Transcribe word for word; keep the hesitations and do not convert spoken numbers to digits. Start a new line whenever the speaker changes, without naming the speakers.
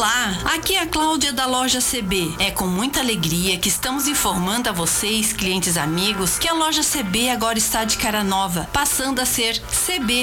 Olá, aqui é a Cláudia da loja C B. É com muita alegria que estamos informando a vocês, clientes amigos, que a loja C B agora está de cara nova, passando a ser C B